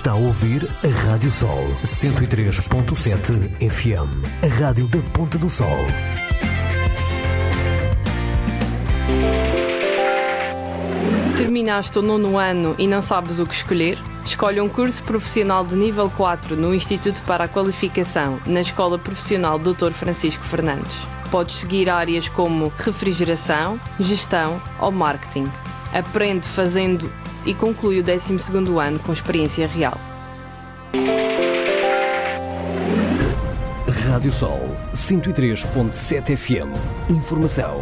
Está a ouvir a Rádio Sol 103.7 FM, a rádio da Ponta do Sol. Terminaste o 9º ano e não sabes o que escolher? Escolhe um curso profissional de nível 4 no Instituto para a Qualificação, na Escola Profissional Dr. Francisco Fernandes. Podes seguir áreas como refrigeração, gestão ou marketing. Aprende fazendo e conclui o 12º ano com experiência real. Rádio Sol 103.7 FM. Informação.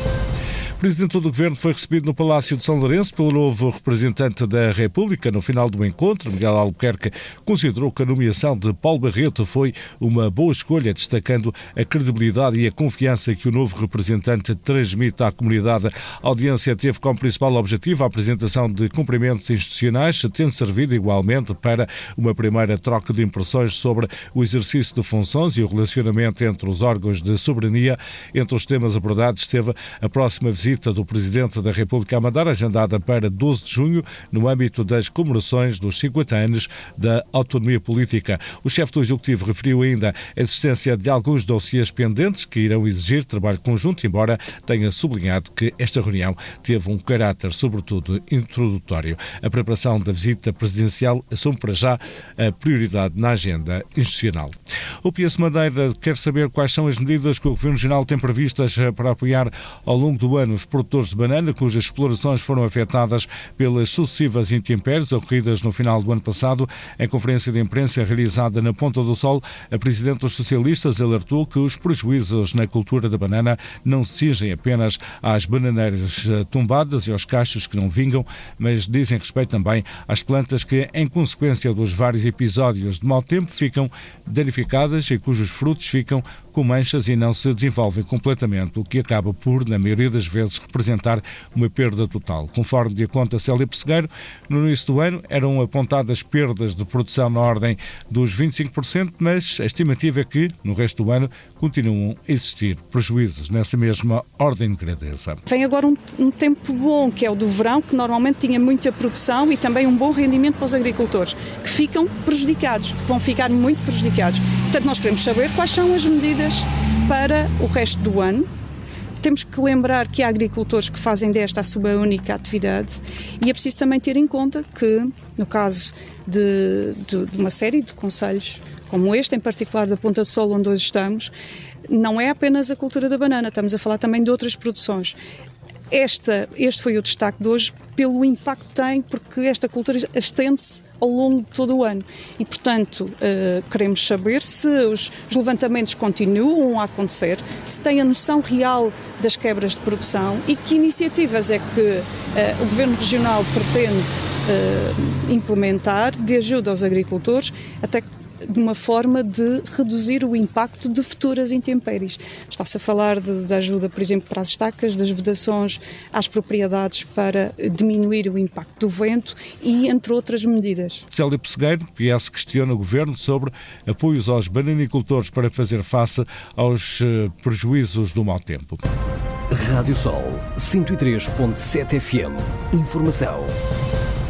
O Presidente do Governo foi recebido no Palácio de São Lourenço pelo novo representante da República. No final do encontro, Miguel Albuquerque considerou que a nomeação de Paulo Barreto foi uma boa escolha, destacando a credibilidade e a confiança que o novo representante transmite à comunidade. A audiência teve como principal objetivo a apresentação de cumprimentos institucionais, tendo servido igualmente para uma primeira troca de impressões sobre o exercício de funções e o relacionamento entre os órgãos de soberania. Entre os temas abordados esteve a próxima visita do Presidente da República a Madeira, agendada para 12 de junho, no âmbito das comemorações dos 50 anos da autonomia política. O chefe do Executivo referiu ainda a existência de alguns dossiês pendentes que irão exigir trabalho conjunto, embora tenha sublinhado que esta reunião teve um caráter, sobretudo, introdutório. A preparação da visita presidencial assume para já a prioridade na agenda institucional. O PS Madeira quer saber quais são as medidas que o Governo Regional tem previstas para apoiar ao longo do ano os produtores de banana, cujas explorações foram afetadas pelas sucessivas intempéries ocorridas no final do ano passado. Em conferência de imprensa realizada na Ponta do Sol, a Presidente dos Socialistas alertou que os prejuízos na cultura da banana não se cingem apenas às bananeiras tombadas e aos cachos que não vingam, mas dizem respeito também às plantas que, em consequência dos vários episódios de mau tempo, ficam danificadas e cujos frutos ficam com manchas e não se desenvolvem completamente, o que acaba por, na maioria das vezes, representar uma perda total. Conforme de conta Célia Pessegueiro, no início do ano eram apontadas perdas de produção na ordem dos 25%, mas a estimativa é que, no resto do ano, continuam a existir prejuízos nessa mesma ordem de grandeza. Vem agora um tempo bom, que é o do verão, que normalmente tinha muita produção e também um bom rendimento para os agricultores, que ficam prejudicados, que vão ficar muito prejudicados. Portanto, nós queremos saber quais são as medidas para o resto do ano. Temos que lembrar que há agricultores que fazem desta a sua única atividade e é preciso também ter em conta que, no caso de uma série de concelhos, como este em particular da Ponta do Sol, onde hoje estamos, não é apenas a cultura da banana, estamos a falar também de outras produções. Este foi o destaque de hoje pelo impacto que tem, porque esta cultura estende-se ao longo de todo o ano e, portanto, queremos saber se os levantamentos continuam a acontecer, se têm a noção real das quebras de produção e que iniciativas é que o Governo Regional pretende implementar de ajuda aos agricultores, até de uma forma de reduzir o impacto de futuras intempéries. Está-se a falar de ajuda, por exemplo, para as estacas, das vedações às propriedades para diminuir o impacto do vento e entre outras medidas. Célia Pessegueiro, PS, questiona o Governo sobre apoios aos bananicultores para fazer face aos prejuízos do mau tempo. Rádio Sol 103.7 FM. Informação.